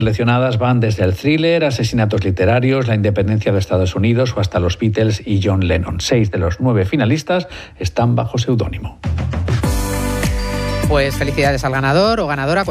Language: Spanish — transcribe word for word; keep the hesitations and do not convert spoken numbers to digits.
Seleccionadas van desde el thriller, asesinatos literarios, la independencia de Estados Unidos o hasta los Beatles y John Lennon. Seis de los nueve finalistas están bajo seudónimo. Pues felicidades al ganador o ganadora.